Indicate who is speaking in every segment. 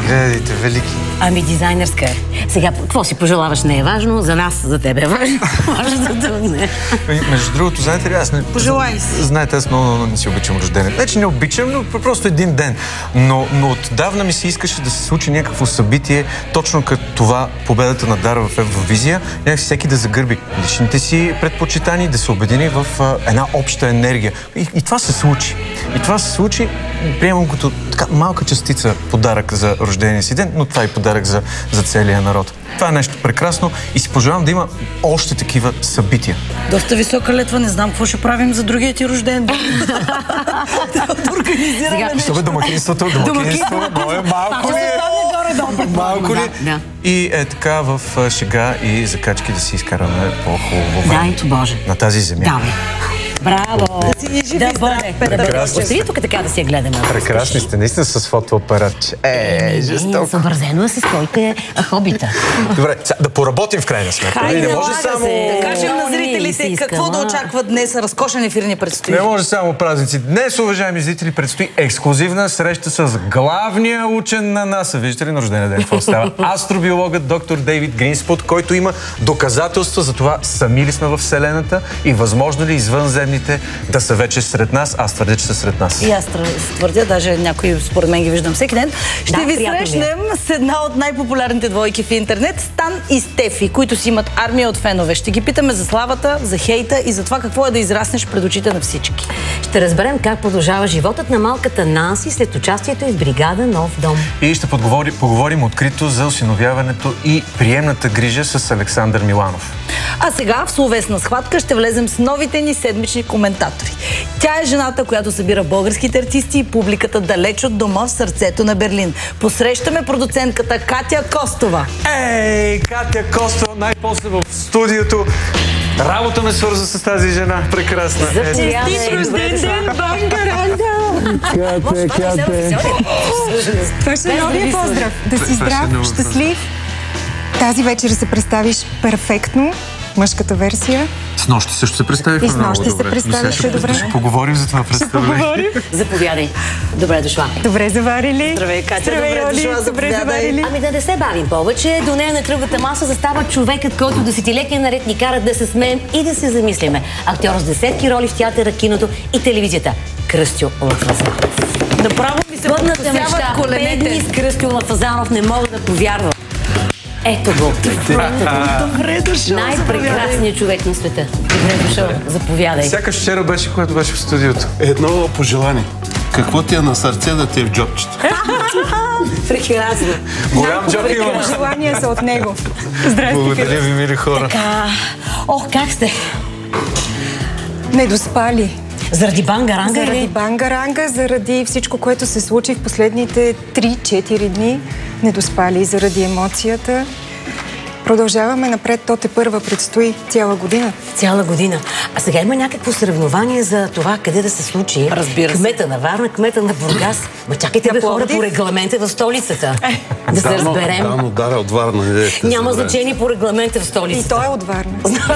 Speaker 1: гледайте, велики.
Speaker 2: Ами дизайнерска е. Сега, какво си пожелаваш не е важно, за нас, за тебе е важно. Може да трудне.
Speaker 1: Между другото, знаете ли, аз не...
Speaker 3: Пожелай си.
Speaker 1: Знаете, аз много не си обичам рождение. Не, че не обичам, но просто един ден. Но отдавна ми се искаше да се случи някакво събитие, точно като това победата на Дара в Евровизия, някак всеки да загърби личните си предпочитания, да се обедини в една обща енергия. И това се случи. И това се случи, приемам като така малка частица подарък за рождения си ден, но това е подарък за целия народ. Това е нещо прекрасно и си пожелавам да има още такива събития.
Speaker 3: Доста висока летва, не знам какво ще правим за другия ти рожден ден. Да организираме нещо.
Speaker 1: Ще домакинството, малко ли е? Малко ли? И е така в шега и закачки да си изкараме по-хубаво време.
Speaker 2: Дай, Боже.
Speaker 1: На тази земя.
Speaker 2: Давай. Браво!
Speaker 3: Да си ни живи и здрави, Петър.
Speaker 2: Остави тук така да си я гледаме.
Speaker 1: Прекрасни сте, наистина с фотоапаратче. Жестоко.
Speaker 2: Съобразено е с който е хобита.
Speaker 1: Добре, да поработим в крайна сметка.
Speaker 3: Хайде,
Speaker 1: Не може само...
Speaker 3: Да кажем на зрителите какво да очакват днес. Разкошен ефир ни предстои.
Speaker 1: Не може само празници. Днес, уважаеми зрители, предстои ексклюзивна среща с главния учен на НАСА. Виждате ли на рождения ден какво става? Астробиологът доктор Дейвид Гринспут, който има доказателства за това сами ли сме в Вселената и възможно ли извънземните да са вече сред нас. Аз твърдя, че са сред нас.
Speaker 3: И аз твърдя, даже някои според мен ги виждам всеки ден. Ще ви срещнем с една от най-популярните двойки в интернет, Стан и Стефи, които си имат армия от фенове. Ще ги питаме за славата, за хейта и за това какво е да израснеш пред очите на всички.
Speaker 2: Ще разберем как продължава животът на малката Нанси след участието и в бригада Нов дом.
Speaker 1: И ще поговорим открито за осиновяването и приемната грижа с Александър Миланов.
Speaker 3: А сега в словесна схватка ще влезем с новите ни седмични коментатори. Тя е жената, която събира българските артисти и публиката далеч от дома в сърцето на Берлин. Посрещаме продуцентката Катя Костова.
Speaker 1: Ей, Катя Костова, най-после в студиото. Работа ме свърза с тази жена. Прекрасна.
Speaker 3: Честит рожден ден, Бангаранда!
Speaker 4: Кате. Това ще е новия поздрав. Да си здрав, щастлив. Тази вечер се представиш перфектно. Мъжката версия.
Speaker 1: С нощи също се представих.
Speaker 4: И с нощи се представяше добре.
Speaker 1: Ще поговорим за това представление.
Speaker 2: Заповядай. Добре дошла.
Speaker 4: Добре заварили.
Speaker 3: Здравей, Катя.
Speaker 4: Здравей, Оли. Добре заварили.
Speaker 2: Ами да не се бавим повече. До нея на кръглата маса застава човекът, който десетилетия наред ни карат да се смеем и да се замислиме. Актьор с десетки роли в театъра, киното и телевизията. Кръстю Лафазанов.
Speaker 3: Направо ми се подкосяват коленете.
Speaker 2: 5 дни с Кръстю Лафазанов, не мога да повярвам. Ето го.
Speaker 3: Добре дошъл.
Speaker 2: Най-прекрасният човек на света. Добре дошъл. Заповядай.
Speaker 1: Сякаш вчера беше, когато беше в студиото.
Speaker 5: Едно пожелание. Какво ти е на сърце да ти е в джобчето?
Speaker 2: Прекрасно.
Speaker 1: Голям джоб имам.
Speaker 4: Желания са от него. Здрасти.
Speaker 1: Благодаря ви, мили хора.
Speaker 2: Ох, как сте?
Speaker 4: Недоспали.
Speaker 2: Заради бангаранга
Speaker 4: Заради
Speaker 2: или?
Speaker 4: бангаранга, заради всичко, което се случи в последните 3-4 дни. Недоспали заради емоцията. Продължаваме напред, то тепърва предстои цяла година.
Speaker 2: Цяла година. А сега има някакво съревнование за това къде да се случи.
Speaker 3: Разбира се.
Speaker 2: Кмета на Варна, кмета на Бургас. Ма чакайте бе хора по регламента в столицата. Да се разберем.
Speaker 5: Дано Дара от Варна.
Speaker 2: Няма значение по регламента в столицата.
Speaker 4: И той е от Варна.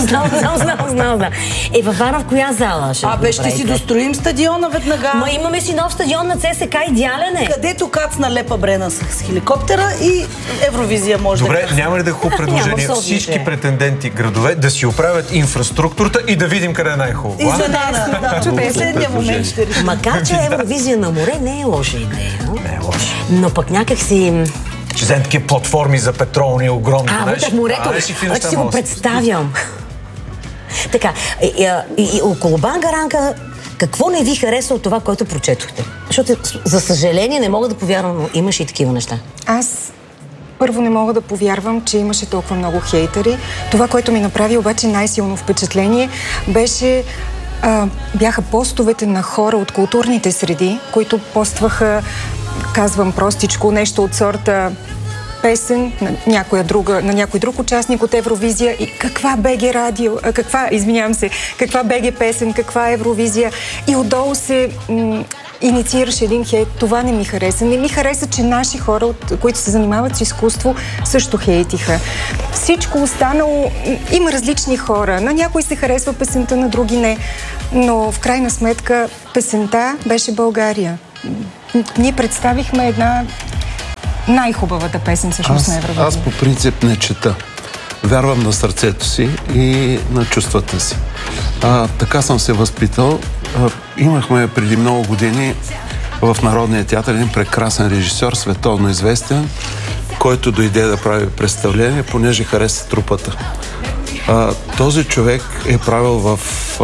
Speaker 2: Знам. Във Варна в коя зала ще
Speaker 3: Абе, ще си достроим стадиона веднага.
Speaker 2: Ма имаме си нов стадион на ЦСК, идеален е.
Speaker 3: Където кацна Лепа Брена с хеликоптера и Евровизия може
Speaker 1: Добре,
Speaker 3: да...
Speaker 1: няма ли да е хубаво предложение всички претенденти градове да си оправят инфраструктурата и да видим къде е най-хубаво?
Speaker 3: И за нас, да. Последния момент ще решим.
Speaker 2: Макар че Евровизия на море не е лоша идея.
Speaker 1: Не е лошо.
Speaker 2: Но пък някак си...
Speaker 1: Ще вземем такива платформи за петролни, огромни.
Speaker 2: вътре в морето. Вече си го представям. Така, и около бангаранга, какво не ви хареса от това, което прочетохте? Защото, за съжаление, не мога да повярвам, но имаше и такива неща.
Speaker 4: Аз първо не мога да повярвам, че имаше толкова много хейтери. Това, което ми направи обаче най-силно впечатление, бяха постовете на хора от културните среди, които постваха, казвам простичко, нещо от сорта песен на някой друг участник от Евровизия и каква БГ радио, каква БГ песен, каква Евровизия. И отдолу се инициираше един хейт. Това не ми хареса. Не ми хареса, че наши хора, които се занимават с изкуство, също хейтиха. Всичко останало, има различни хора. На някой се харесва песента, на други не. Но в крайна сметка песента беше България. Ние представихме една най-хубавата песен всъщност на Евровизия?
Speaker 5: Аз по принцип не чета. Вярвам на сърцето си и на чувствата си. Така съм се възпитал. Имахме преди много години в Народния театър един прекрасен режисьор, световно известен, който дойде да прави представление, понеже хареса трупата. Този човек е правил в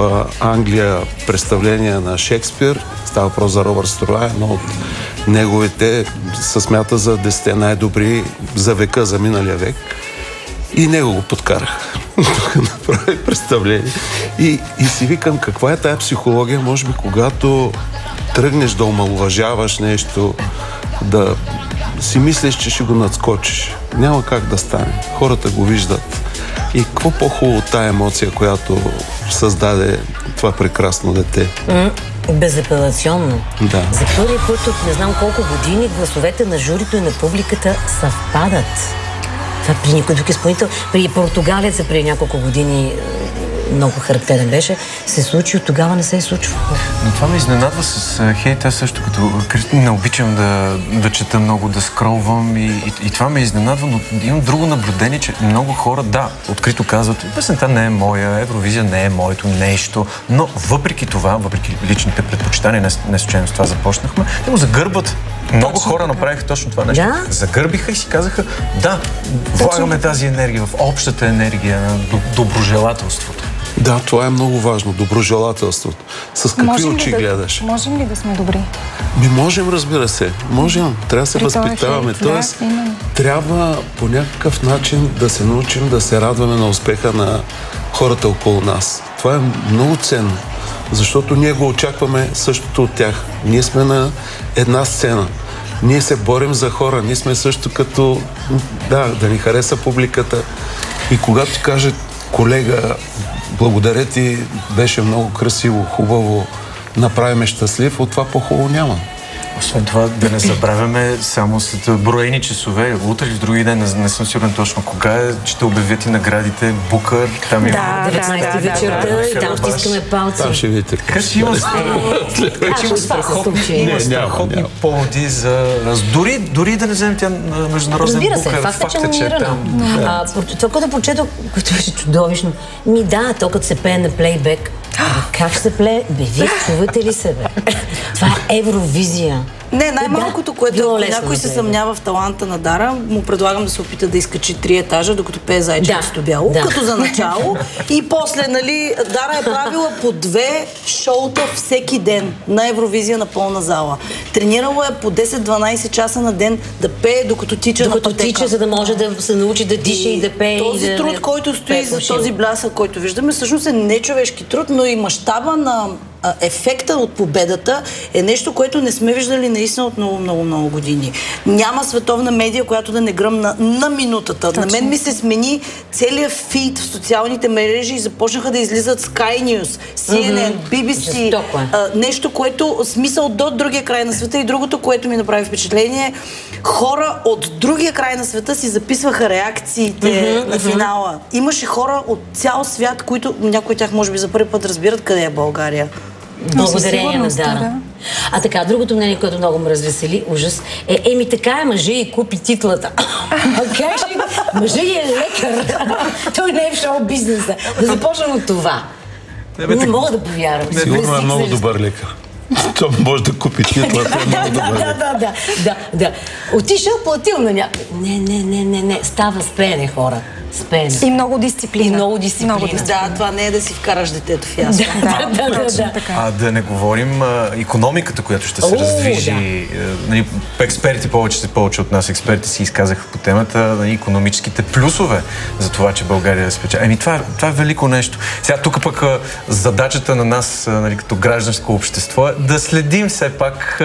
Speaker 5: Англия представления на Шекспир. Става въпрос за Робърт Струа, едно от неговите се смята за 10 най-добри за века, за миналия век. И него го подкарах да направи представление. И си викам, каква е тая психология, може би, когато тръгнеш да омалуважаваш нещо, да си мислиш, че ще го надскочиш. Няма как да стане. Хората го виждат. И какво по-хубаво от тая емоция, която създаде това прекрасно дете?
Speaker 2: Безапелационно.
Speaker 5: Да.
Speaker 2: За първи път от не знам колко години гласовете на журито и на публиката съвпадат. Това при никой друг изпълнител. При португалеца преди няколко години много характерен беше, се случи, от тогава не се е случвало.
Speaker 1: Но това ме изненадва с хейта, също като не обичам да чета много, да скролвам и това ме изненадва, но имам друго наблюдение, че много хора, да, открито казват, песента не е моя, Евровизия не е моето нещо, но въпреки това, въпреки личните предпочитания, не случайно с това започнахме, те го загърбват. Много хора направиха точно това нещо.
Speaker 2: Да?
Speaker 1: Загърбиха и си казаха, да, влагаме тази енергия в общата енергия на доброжелателството.
Speaker 5: Да, това е много важно. Доброжелателството. С какви очи гледаш?
Speaker 4: Можем ли да сме добри?
Speaker 5: Можем, разбира се. Можем. Трябва да се възпитаваме. Тоест, трябва по някакъв начин да се научим да се радваме на успеха на хората около нас. Това е много ценно, защото ние го очакваме същото от тях. Ние сме на една сцена. Ние се борим за хора. Ние сме също като да ни хареса публиката. И когато каже колега, благодаря ти, беше много красиво, хубаво, направиме щастлив, от това по-хубаво няма.
Speaker 1: Освен това, да не забравяме само след броени часове, утре или в други ден, не съм сигурен точно кога е, ще обявят и наградите Букър. Там е
Speaker 2: 19 вечерта и там стискаме палци.
Speaker 5: Там ще видите.
Speaker 1: Така че има страхотни поводи за... Дори да не вземем тя на международен Букър.
Speaker 2: Разбира се, факт е, че номинирано. Това, което прочетох, което беше чудовищно, то като се пее на плейбек, как се плее? Вие чувате ли се, бе? Това е Евровизия.
Speaker 3: Не, най-малкото, което ако някой се съмнява в таланта на Дара, му предлагам да се опита да изкачи 3 етажа, докато пее Зайчевцето бяло, като за начало. И после, Дара е правила по 2 шоута всеки ден на Евровизия на пълна зала. Тренирала е по 10-12 часа на ден да пее, докато тича на пътека.
Speaker 2: Докато тича, за да може да се научи да диша и да пее.
Speaker 3: Този труд, който стои за този блясък, който виждаме, всъщност е нечовешки труд, но и мащаба на ефекта от победата е нещо, което не сме виждали наистина от много години. Няма световна медия, която да не гръмна на минутата. Точно. На мен ми се смени целият фид в социалните мрежи и започнаха да излизат Sky News, CNN, BBC. Нещо, което смисъл до другия край на света. И другото, което ми направи впечатление, хора от другия край на света си записваха реакциите на финала. Имаше хора от цял свят, които някои от тях може би за първи път разбират къде е България.
Speaker 2: Благодарение на Дара. А така, другото мнение, което много ме развесели, ужас, така е, мъжа и купи титлата. Мъжа и е лекар. Той не е в шоу-бизнеса. Да започнем от това. Не мога да повярвам.
Speaker 5: Сигурно е много добър лекар. Това може да купи титлата, е много добър.
Speaker 2: Да. Отишъл, платил на някой. Не. Става с пеене, хора.
Speaker 4: И много дисциплина.
Speaker 3: Да, това не е да си вкараш детето в ясно.
Speaker 1: Да не говорим икономиката, която ще се раздвижи. Експерти повече от нас, експерти си изказаха по темата, икономическите плюсове за това, че България спечели. Това е велико нещо. Сега тук пък задачата на нас, като гражданско общество, е да следим все пак,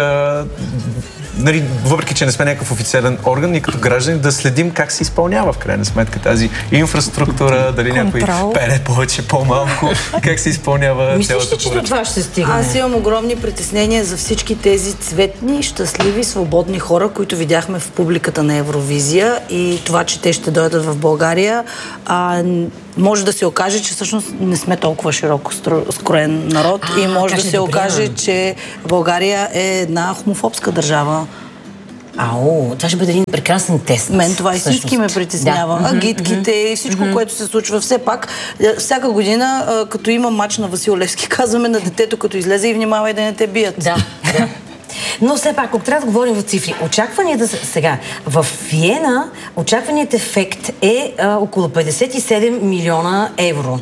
Speaker 1: въпреки че не сме някакъв официален орган, и като граждани да следим как се изпълнява в крайна сметка тази инфраструктура, дали някой пере повече, по-малко, как се изпълнява цялата поръчка.
Speaker 2: Мислиш, че това ще стигне?
Speaker 3: Аз имам огромни притеснения за всички тези цветни, щастливи, свободни хора, които видяхме в публиката на Евровизия, и това, че те ще дойдат в България, може да се окаже, че всъщност не сме толкова широко скроен народ и може да се окаже, че България е една хомофобска държава.
Speaker 2: Това ще бъде един прекрасен тест.
Speaker 3: Мен това истински ме притеснява. Агитките и всичко, което се случва. Все пак, всяка година, като има мач на Васил Левски, казваме на детето, като излезе и внимавай да не те бият.
Speaker 2: Да. Но все пак, ако трябва да говорим в цифри, очакванията сега, в Виена, очакваният ефект е около 57 милиона евро.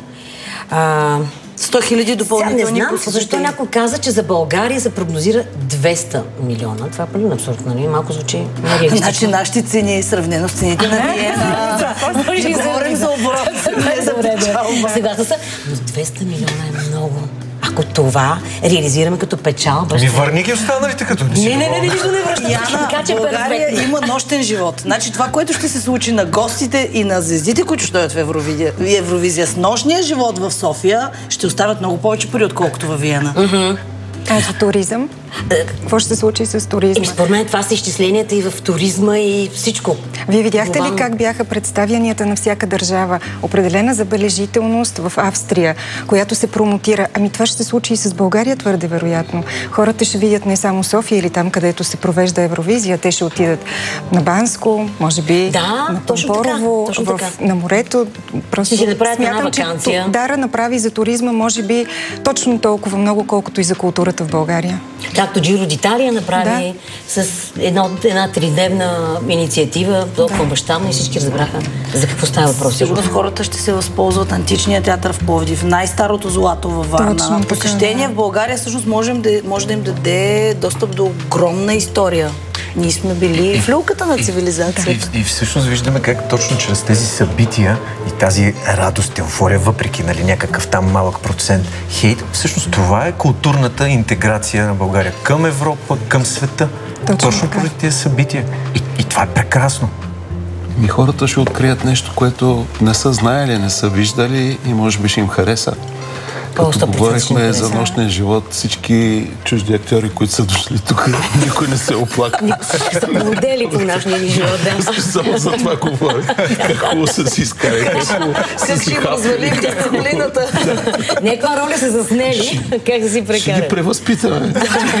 Speaker 3: 100 хиляди допълнителни
Speaker 2: посетители. Защо някой каза, че за България се прогнозира 200 милиона. Това е пълен абсурд, нали? Малко звучи нереалистично.
Speaker 3: Значи нашите цени, сравнено с цените на Виена. Ще говорим за оборот, не за печалба.
Speaker 2: Сега са, но 200 милиона е много. Ако това реализираме като печалба...
Speaker 1: Върни ги останалите като не си.
Speaker 2: Не, нищо не връщам.
Speaker 3: Яна, България има нощен живот. Значи това, което ще се случи на гостите и на звездите, които ще дойдат в Евровизия с нощния живот в София, ще оставят много повече пари, отколкото във Виена.
Speaker 4: За туризъм? Какво ще се случи с туризма?
Speaker 2: Според мен това са изчисленията и в туризма и всичко.
Speaker 4: Вие видяхте ли как бяха представянията на всяка държава? Определена забележителност в Австрия, която се промотира. Това ще се случи и с България твърде вероятно. Хората ще видят не само София или там, където се провежда Евровизия. Те ще отидат на Банско, може би на Помпорово, на морето.
Speaker 2: Просто ще направят една ваканция.
Speaker 4: Дара направи за туризма, може би, точно толкова много, колкото и за културата в България.
Speaker 2: Както Джиро d'Италия направи с една тридневна инициатива, толкова мащабна и всички разбраха за какво става въпрос.
Speaker 3: Сигурно хората ще се възползват античния театър в Пловдив, най-старото злато във Варна. Посещение в България всъщност може да им даде достъп до огромна история. Ние сме били в люлката на цивилизацията.
Speaker 1: И всъщност виждаме как точно чрез тези събития и тази радост, еуфория, въпреки някакъв там малък процент хейт, всъщност това е културната интеграция на България към Европа, към света. Точно поради тези събития. И това е прекрасно.
Speaker 5: И хората ще открият нещо, което не са знаели, не са виждали и може би ще им хареса. Като говорихме за нощния живот, всички чужди актьори, които са дошли тук, никой не се оплака.
Speaker 2: Модели по нощния ни живот, да.
Speaker 5: Само за това говорих. Как хубаво са си изкарали.
Speaker 3: Как си развалим дисциплината.
Speaker 2: Някаква роля са заснели, как да си прекарат.
Speaker 5: Ще ги превъзпитаме.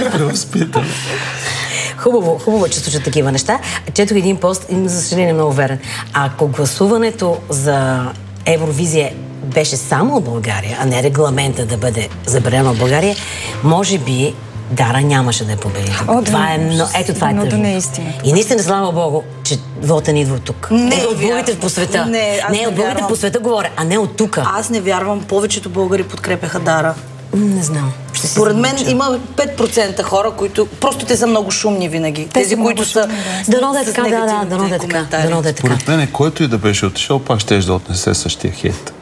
Speaker 2: Хубаво, че случат такива неща. Четох един пост и за съжаление много верен. Ако гласуването за Евровизия беше само от България, а не регламента да бъде забранено в България, може би Дара нямаше да е победител. Това е тъжно. И наистина, слава Богу, че вота ни идва от тук. Не от българите по света. Не от българите по света говоря, а не от тук.
Speaker 3: Аз не вярвам, повечето българи подкрепяха Дара.
Speaker 2: Не знам.
Speaker 3: Според мен има 5% хора, които просто те са много шумни винаги. Тези, които са...
Speaker 2: Дано да е така, дано да е така.
Speaker 5: Според мен, който и да беше отишъл, пак ще да отнесе същия хейт.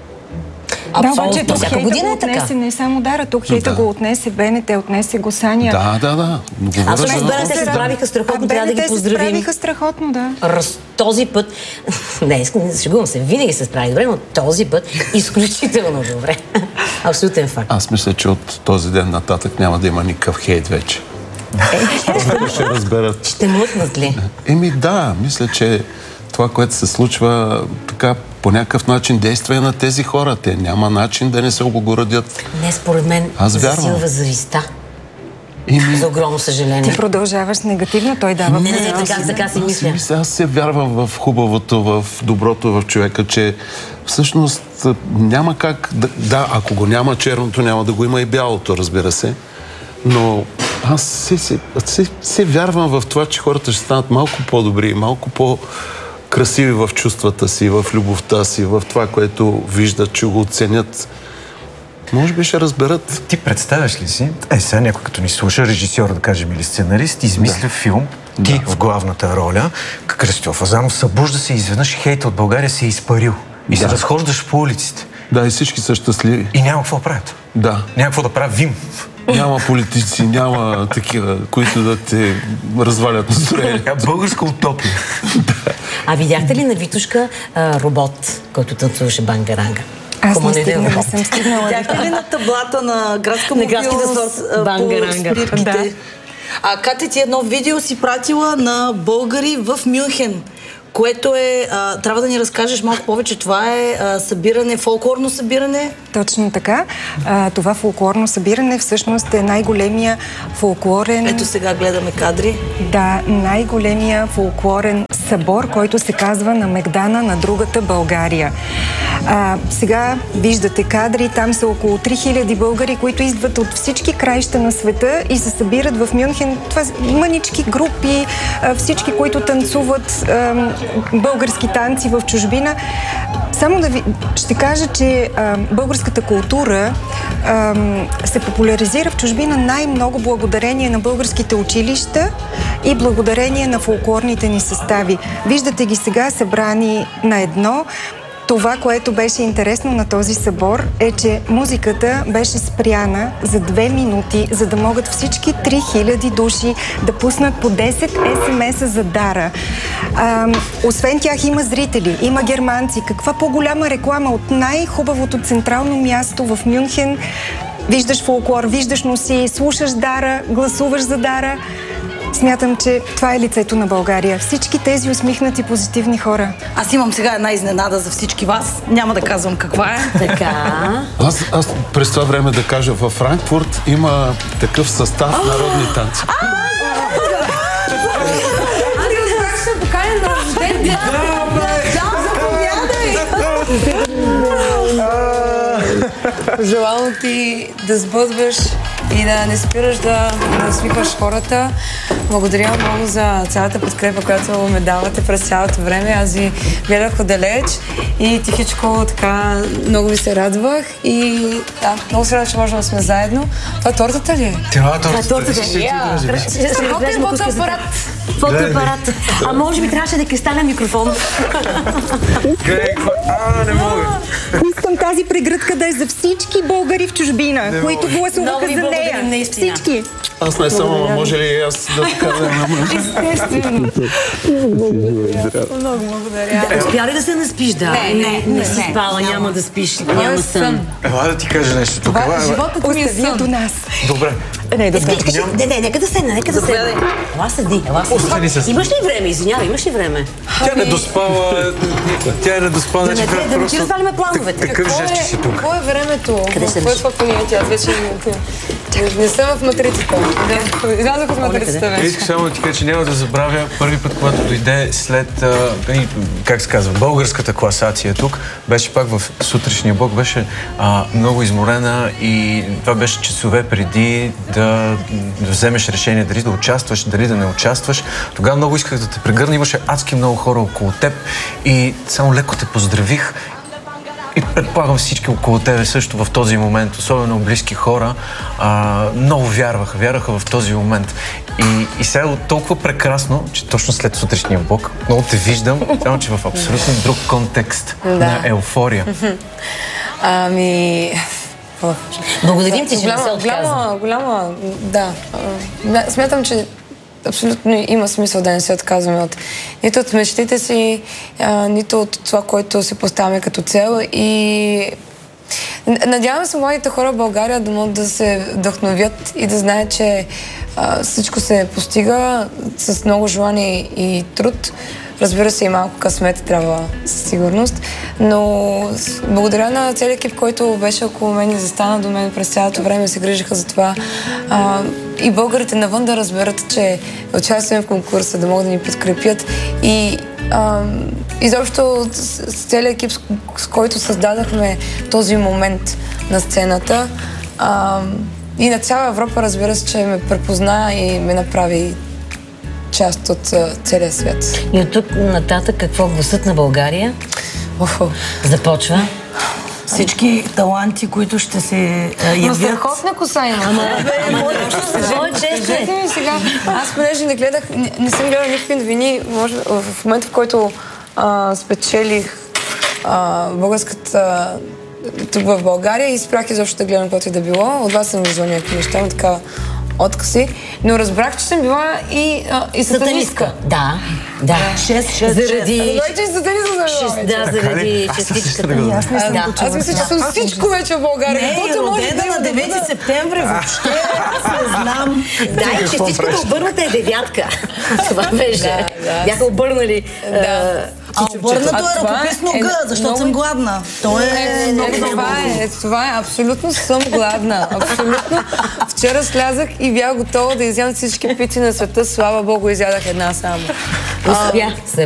Speaker 4: Обаче тук хейта го отнесе не само Дара, тук хейта го отнесе БНТ, отнесе го Саня.
Speaker 5: Да.
Speaker 2: Аз с БНТ се справиха страхотно, трябва да ги поздравим.
Speaker 4: Се справиха страхотно, да.
Speaker 2: Този път, не, шегувам се, винаги се справи добре, но този път изключително добре. Абсолютен факт.
Speaker 5: Аз мисля, че от този ден нататък няма да има никакъв хейт вече. Ще разберат.
Speaker 2: Ще млъкнат ли?
Speaker 5: Да, мисля, че това, което се случва така по някакъв начин действа на тези хора. Те няма начин да не се облагородят.
Speaker 2: Не, според мен засилва зависта. За огромно съжаление.
Speaker 4: Ти продължаваш негативно, той дава...
Speaker 2: Не, така си мисля.
Speaker 5: Аз се вярвам в хубавото, в доброто в човека, че всъщност няма как... Да, ако го няма черното, няма да го има и бялото, разбира се. Но аз се вярвам в това, че хората ще станат малко по-добри, малко по-красиви в чувствата си, в любовта си, в това, което виждат, че го оценят. Може би ще разберат.
Speaker 1: Ти представяш ли си? Сега някой като ни слуша, режисьор, да кажем, или сценарист, измисля филм, ти в главната роля, Кръстьов Азанов, събужда се и изведнъж хейта от България се е изпарил. И се разхождаш по улиците.
Speaker 5: Да, и всички са щастливи.
Speaker 1: И няма какво правят.
Speaker 5: Да.
Speaker 1: Няма какво да правим.
Speaker 5: Няма политици, няма такива, които да те развалят настроение.
Speaker 1: Българска утопия.
Speaker 2: А видяхте ли на Витушка робот, който танцуваше бангаранга?
Speaker 4: Аз не съм стигнала.
Speaker 3: Видяхте ли на таблата на градска мобилност по спирките? А Катя ти едно видео си пратила на българи в Мюнхен, което е... трябва да ни разкажеш малко повече. Това е събиране, фолклорно събиране.
Speaker 4: Точно така. Това фолклорно събиране всъщност е най-големия фолклорен...
Speaker 3: Ето сега гледаме кадри.
Speaker 4: Да, най-големия фолклорен събор, който се казва на Мегдана на другата България. Сега виждате кадри, там са около 3000 българи, които идват от всички краища на света и се събират в Мюнхен. Това са мънички групи, всички, които танцуват български танци в чужбина. Само да ви ще кажа, че българската култура се популяризира в чужбина най-много благодарение на българските училища и благодарение на фолклорните ни състави. Виждате ги сега събрани на едно. Това, което беше интересно на този събор, е, че музиката беше спряна за 2 минути, за да могат всички 3000 души да пуснат по 10 СМС-а за дара. Освен тях има зрители, има германци. Каква по-голяма реклама от най-хубавото централно място в Мюнхен? Виждаш фолклор, виждаш носи, слушаш дара, гласуваш за дара. Смятам, че това е лицето на България. Всички тези усмихнати позитивни хора.
Speaker 3: Аз имам сега една изненада за всички вас. Няма да казвам каква е.
Speaker 2: Така.
Speaker 5: Аз през това време да кажа, във Франкфурт има такъв състав народни танци.
Speaker 6: Аз ще поканя на рожден ден. Желано ти да сбъдваш и да не спираш да свикаш хората. Благодаря много за цялата подкрепа, която ме давате през цялото време. Аз ви гледах отдалеч и тихичко така много ми се радвах и да, много се радвам, че можем да сме заедно. Това тортата ли е?
Speaker 1: Това е тортата.
Speaker 6: Работен фотоапарат.
Speaker 2: Фотоапарат. А може би трябваше да кристален микрофон.
Speaker 1: Не мога.
Speaker 4: Искам тази прегръдка да е за всички българи в чужбина, които гласуваха за нея. Всички.
Speaker 5: Аз не съм, ама може ли аз да така да
Speaker 6: Естествено. Много благодаря.
Speaker 2: Успя ли да се наспиш? Да. Не си спала, няма да спиш. Няма сън.
Speaker 1: Ела да ти кажа нещо тук.
Speaker 6: Животът ми е сън.
Speaker 4: До нас.
Speaker 1: Добре.
Speaker 2: Не, нека да седна, нека да седна. Ела седи,
Speaker 1: Остани с...
Speaker 2: Имаш ли време? Извинявай, имаш ли време?
Speaker 1: Тя не доспала.
Speaker 2: Да не ти развалиме плановете.
Speaker 1: Такъв жест, че си тук.
Speaker 6: Какво е времето?
Speaker 2: Къде седиш?
Speaker 6: Кое е това понятие? Аз вече не съм в матрицата. Излязох от матрицата вече.
Speaker 1: Исках само да ти кажа, че няма да забравя първи път, когато дойде след, как се казва, българската класация тук, беше пак в сутрешния блок, беше много изморена и това беше часове преди да вземеш решение дали да участваш, дали да не участваш. Тогава много исках да те прегърна, имаше адски много хора около теб и само леко те поздравих. И предполагам всички около тебе също в този момент, особено близки хора, много вярваха в този момент. И сега е толкова прекрасно, че точно след сутрешния блок много те виждам, само че в абсолютно друг контекст на еуфория.
Speaker 2: Благодарим ти, че не се отказа.
Speaker 6: Да. Смятам, че абсолютно има смисъл да не се отказваме нито от мечтите си, нито от това, което си поставяме като цел. И надявам се младите хора в България да могат да се вдъхновят и да знаят, че всичко се постига с много желание и труд. Разбира се, и малко късмет трябва със сигурност, но благодаря на целият екип, който беше около мен и застана до мен през цялото време, се грижиха за това. И българите навън да разберат, че участваме в конкурса, да могат да ни подкрепят и изобщо с целият екип, с който създадахме този момент на сцената. И на цяла Европа, разбира се, че ме препозна и ме направи част от целия свят.
Speaker 2: И от тук нататък какво гласът на България започва?
Speaker 3: Всички таланти, които ще се явят.
Speaker 6: Но страхотна коса има. Аз понеже не съм гледала никакви новини, може в момента, в който спечелих българската тук в България и спрях изобщо да гледам каквото и да било. От вас съм виждала някакви неща, но така откази, но разбрах, че съм била и сатанистка.
Speaker 2: Да.
Speaker 3: 6.
Speaker 2: Заради...
Speaker 6: заради
Speaker 2: частичката.
Speaker 6: Аз мисля, че съм всичко вече в България.
Speaker 3: Не, родена на 9 септември въобще. Аз не знам.
Speaker 2: Да, и частичката обърната е 9. Това беше. Бяха обърнали...
Speaker 3: Обърнато е ръкописно Г, защото съм гладна.
Speaker 6: Това е, абсолютно съм гладна. Абсолютно. Вчера слязах и бях готова да изям всички пици на света. Слава Богу, изядах една само.
Speaker 2: Успя.